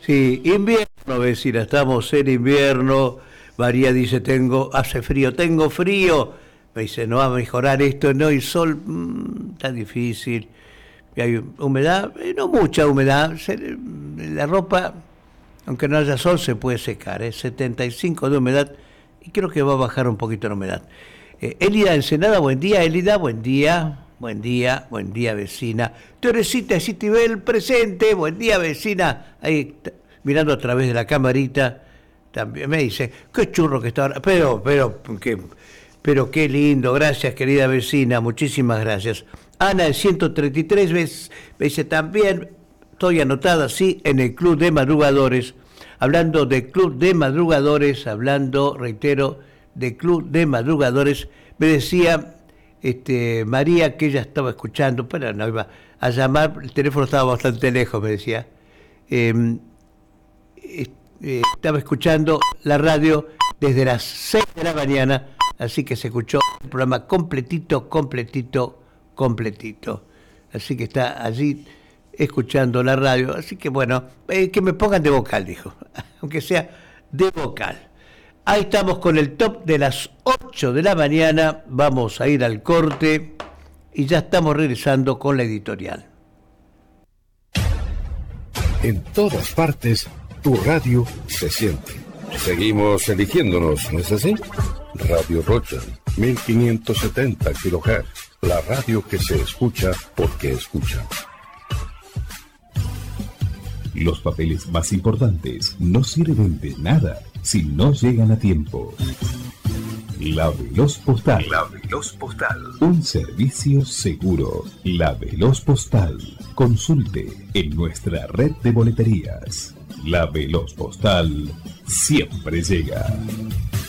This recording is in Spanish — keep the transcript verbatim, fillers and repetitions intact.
Sí, invierno, vecina, estamos en invierno. María dice, tengo, hace frío, tengo frío. Me dice, no va a mejorar esto, no, y sol, mmm, está difícil. Y hay humedad, eh, no mucha humedad. Se, la ropa, aunque no haya sol, se puede secar, ¿eh? setenta y cinco de humedad, y creo que va a bajar un poquito la humedad. Eh, Elida Ensenada, buen día, Elida, buen día. Buen día, buen día, vecina. Teresita Citibel presente, buen día, vecina. Ahí, t- mirando a través de la camarita, también me dice, qué churro que está ahora. Pero, pero, qué, pero qué lindo, gracias, querida vecina, muchísimas gracias. Ana, el ciento treinta y tres, ves, me dice también, estoy anotada, sí, en el Club de Madrugadores. Hablando de Club de Madrugadores, hablando, reitero, de Club de Madrugadores, me decía... Este, María, que ella estaba escuchando, pero no iba a llamar, el teléfono estaba bastante lejos, me decía. Eh, eh, eh, estaba escuchando la radio desde las seis de la mañana, así que se escuchó el programa completito, completito, completito. Así que está allí escuchando la radio. Así que bueno, eh, que me pongan de vocal, dijo, aunque sea de vocal. Ahí estamos con el top de las ocho de la mañana, vamos a ir al corte y ya estamos regresando con la editorial. En todas partes, tu radio se siente. Seguimos eligiéndonos, ¿no es así? Radio Rocha, mil quinientos setenta kilohertz, la radio que se escucha porque escucha. Los papeles más importantes no sirven de nada si no llegan a tiempo. La Veloz Postal. La Veloz Postal. Un servicio seguro. La Veloz Postal. Consulte en nuestra red de boleterías. La Veloz Postal siempre llega.